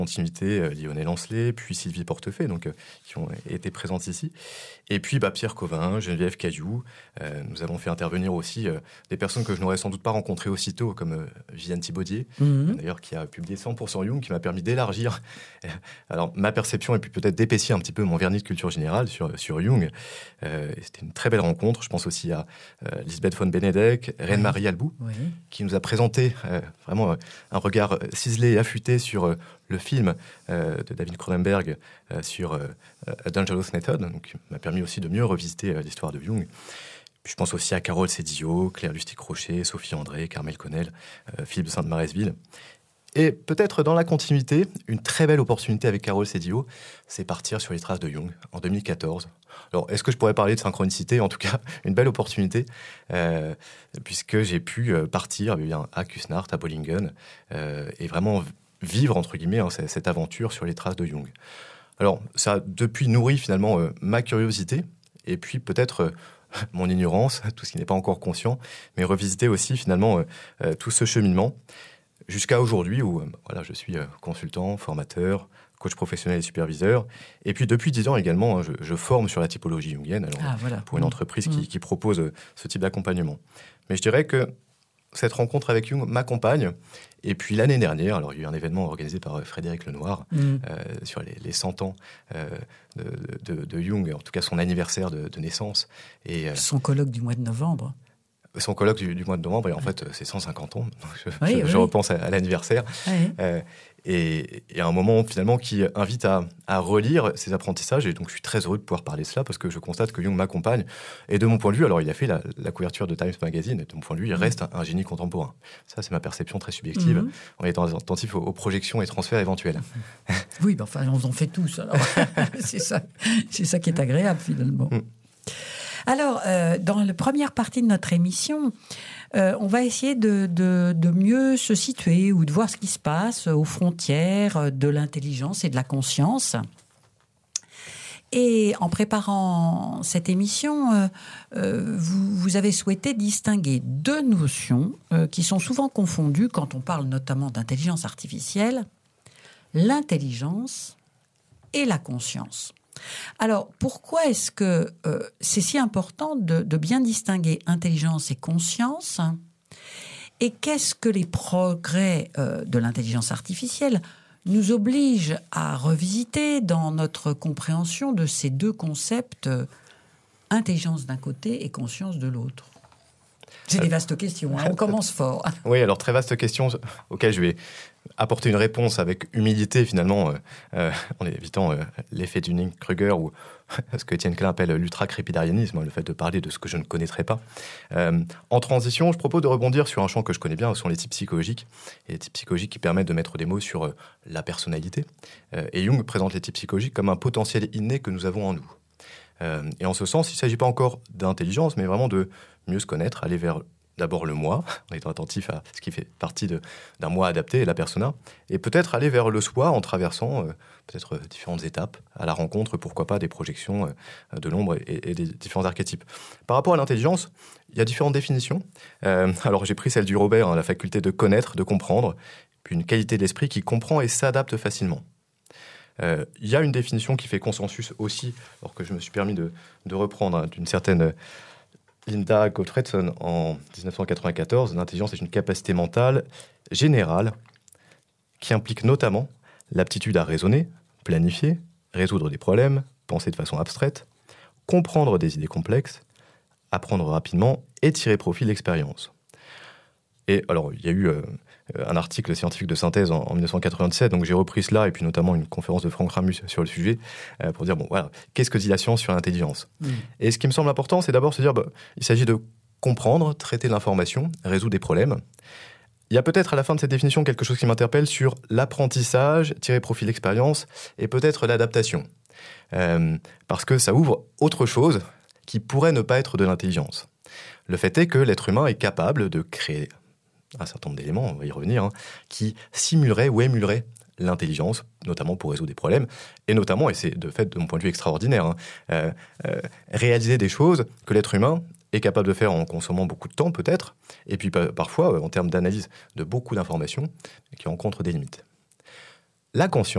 continuité, Lionel Lancelet, puis Sylvie Portefeuille, donc, qui ont été présentes ici. Et puis Pierre Covin, Geneviève Cailloux. Nous avons fait intervenir aussi des personnes que je n'aurais sans doute pas rencontrées aussitôt, comme Viviane Thibaudier, d'ailleurs, qui a publié 100% Jung, qui m'a permis d'élargir alors, ma perception et puis peut-être d'épaissir un petit peu mon vernis de culture générale sur Jung. C'était une très belle rencontre. Je pense aussi à Lisbeth von Benedek, Reine-Marie Albou, qui nous a présenté vraiment un regard ciselé et affûté sur le film de David Cronenberg sur A Dangerous Method, donc, qui m'a permis aussi de mieux revisiter l'histoire de Jung. Puis je pense aussi à Carole Sédillo, Claire Lustig-Rocher, Sophie André, Carmel Connell, Philippe de Sainte-Maresville. Et peut-être dans la continuité, une très belle opportunité avec Carole Sédillo, c'est partir sur les traces de Jung en 2014. Alors, est-ce que je pourrais parler de synchronicité ? En tout cas, une belle opportunité, puisque j'ai pu partir à Kusnacht, à Bollingen, et vraiment vivre, entre guillemets, cette aventure sur les traces de Jung. Alors, ça a depuis nourri finalement ma curiosité, et puis peut-être mon ignorance, tout ce qui n'est pas encore conscient, mais revisiter aussi finalement tout ce cheminement, jusqu'à aujourd'hui où je suis consultant, formateur, coach professionnel et superviseur. Et puis depuis 10 ans également, je forme sur la typologie jungienne pour une entreprise qui propose ce type d'accompagnement. Mais je dirais que cette rencontre avec Jung m'accompagne. Et puis l'année dernière, alors il y a eu un événement organisé par Frédéric Lenoir sur les 100 ans de Jung, en tout cas son anniversaire de naissance. Et, son colloque du mois de novembre. Son colloque du mois de novembre, et en fait, c'est 150 ans. Donc je repense à l'anniversaire. Et à un moment, finalement, qui invite à relire ses apprentissages. Et donc, je suis très heureux de pouvoir parler de cela, parce que je constate que Jung m'accompagne. Et de mon point de vue, alors, il a fait la couverture de Times Magazine, et de mon point de vue, il reste un génie contemporain. Ça, c'est ma perception très subjective, en étant attentif aux projections et transferts éventuels. Oui, enfin, on en fait tous, alors. C'est ça qui est agréable, finalement. Alors, dans la première partie de notre émission, on va essayer de mieux se situer ou de voir ce qui se passe aux frontières de l'intelligence et de la conscience. Et en préparant cette émission, vous avez souhaité distinguer deux notions qui sont souvent confondues quand on parle notamment d'intelligence artificielle, l'intelligence et la conscience. Alors, pourquoi est-ce que c'est si important de bien distinguer intelligence et conscience ? Et qu'est-ce que les progrès de l'intelligence artificielle nous obligent à revisiter dans notre compréhension de ces deux concepts, intelligence d'un côté et conscience de l'autre ? C'est des vastes questions, on commence fort. Oui, alors très vaste question auxquelles je vais apporter une réponse avec humilité finalement, en évitant l'effet Dunning-Kruger ou ce que Étienne Klein appelle l'ultra-crépidarianisme, le fait de parler de ce que je ne connaîtrais pas. En transition, je propose de rebondir sur un champ que je connais bien, ce sont les types psychologiques. Et les types psychologiques qui permettent de mettre des mots sur la personnalité. Et Jung présente les types psychologiques comme un potentiel inné que nous avons en nous. Et en ce sens, il ne s'agit pas encore d'intelligence, mais vraiment de mieux se connaître, aller vers d'abord le moi, en étant attentif à ce qui fait partie d'un moi adapté, la persona, et peut-être aller vers le soi en traversant peut-être différentes étapes à la rencontre, pourquoi pas des projections de l'ombre et des différents archétypes. Par rapport à l'intelligence, il y a différentes définitions. Alors j'ai pris celle du Robert, la faculté de connaître, de comprendre, puis une qualité d'esprit qui comprend et s'adapte facilement. Il y a une définition qui fait consensus aussi, alors que je me suis permis de reprendre d'une certaine Linda Gottfredson en 1994. L'intelligence est une capacité mentale générale qui implique notamment l'aptitude à raisonner, planifier, résoudre des problèmes, penser de façon abstraite, comprendre des idées complexes, apprendre rapidement et tirer profit de l'expérience. Et alors, il y a eu un article scientifique de synthèse en 1997, donc j'ai repris cela, et puis notamment une conférence de Franck Ramus sur le sujet, pour dire, qu'est-ce que dit la science sur l'intelligence ? Et ce qui me semble important, c'est d'abord se dire, il s'agit de comprendre, traiter l'information, résoudre des problèmes. Il y a peut-être à la fin de cette définition quelque chose qui m'interpelle sur l'apprentissage, tirer profit de l'expérience, et peut-être l'adaptation. Parce que ça ouvre autre chose qui pourrait ne pas être de l'intelligence. Le fait est que l'être humain est capable de créer un certain nombre d'éléments, on va y revenir, qui simuleraient ou émuleraient l'intelligence, notamment pour résoudre des problèmes, et notamment, et c'est de fait de mon point de vue extraordinaire, réaliser des choses que l'être humain est capable de faire en consommant beaucoup de temps peut-être, et puis parfois en termes d'analyse de beaucoup d'informations qui rencontrent des limites. La conscience